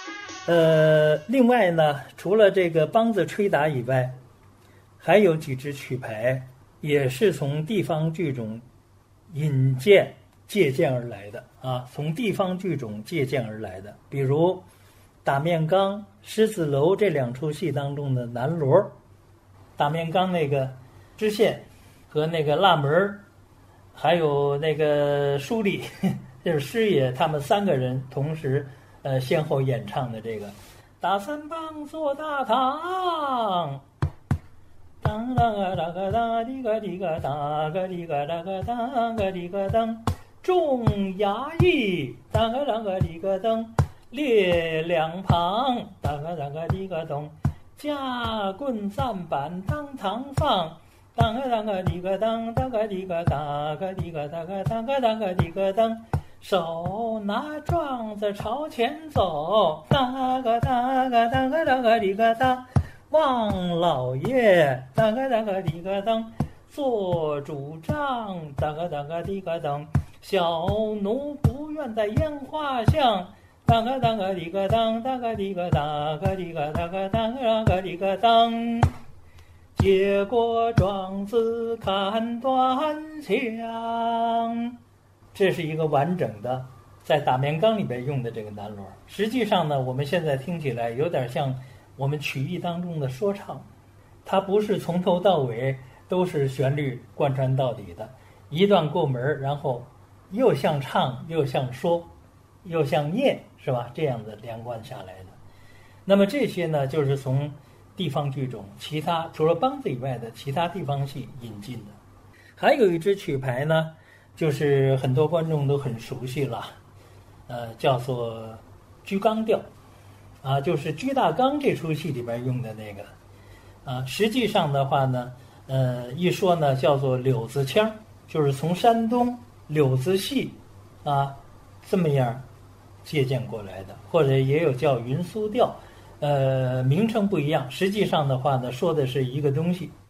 另外呢，除了这个梆子吹打以外，还有几支曲牌也是从地方剧种借鉴而来的啊，从地方剧种借鉴而来的，比如打面缸、狮子楼这两出戏当中的南锣，打面缸那个知县和那个辣门，还有那个书吏，就是师爷，他们三个人同时先后演唱的这个打三棒做大堂。当当个当个当滴个滴个当个滴个当个当个滴个当，众衙役当个当个滴个当，列两旁当个当个滴个咚，架棍站板当堂放，当个当个滴个当当个滴个当个滴个当个当个当个滴个当，手拿状子朝前走，当个当个当个当个滴个当。望老爷当个当个滴个当，做主张当个当个滴个当，小奴不愿在烟花巷，当个当个滴个当当个滴个当个滴个当个当个滴个当，接过状子看端详。这是一个完整的在打面缸里边用的这个南锣。实际上呢，我们现在听起来有点像我们曲艺当中的说唱，它不是从头到尾都是旋律贯穿到底的，一段过门，然后又像唱又像说又像念，是吧？这样的连贯下来的。那么这些呢，就是从地方剧种其他除了梆子以外的其他地方戏引进的。还有一支曲牌呢，就是很多观众都很熟悉了，叫做居缸调。啊，就是居大纲这出戏里边用的那个，啊，实际上的话呢，一说呢叫做柳子腔，就是从山东柳子戏，啊，这么样借鉴过来的，或者也有叫云苏调，名称不一样，实际上的话呢说的是一个东西。